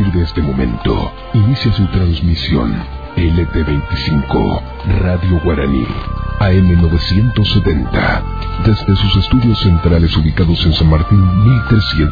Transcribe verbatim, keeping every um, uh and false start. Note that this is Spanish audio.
partir de este momento, inicia su transmisión L T veinticinco, Radio Guaraní, A M novecientos setenta, desde sus estudios centrales ubicados en San Martín mil trescientos